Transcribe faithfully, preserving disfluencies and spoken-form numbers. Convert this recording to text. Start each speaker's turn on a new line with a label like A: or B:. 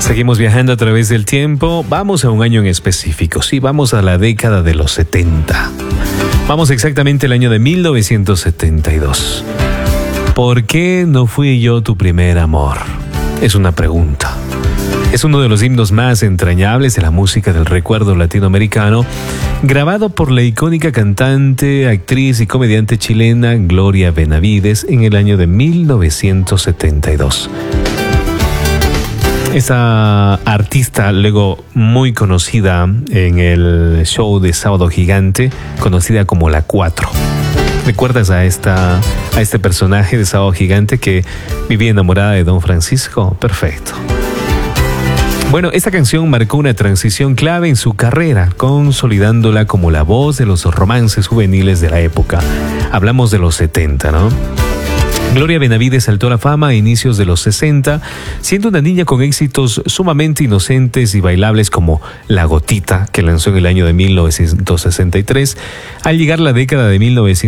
A: Seguimos viajando a través del tiempo. Vamos a un año en específico. Sí, vamos a la década de los setenta. Vamos exactamente al año de mil novecientos setenta y dos. ¿Por qué no fui yo tu primer amor? Es una pregunta. Es uno de los himnos más entrañables de la música del recuerdo latinoamericano, grabado por la icónica cantante, actriz y comediante chilena Gloria Benavides en el año de mil novecientos setenta y dos. Esta artista, luego muy conocida en el show de Sábado Gigante, conocida como La Cuatro. ¿Recuerdas a, esta, a este personaje de Sábado Gigante que vivía enamorada de Don Francisco? Perfecto. Bueno, esta canción marcó una transición clave en su carrera, consolidándola como la voz de los romances juveniles de la época. Hablamos de los setenta, ¿no? Gloria Benavides saltó a la fama a inicios de los sesenta, siendo una niña con éxitos sumamente inocentes y bailables como La Gotita, que lanzó en el año de mil novecientos sesenta y tres. Al llegar la década de mil novecientos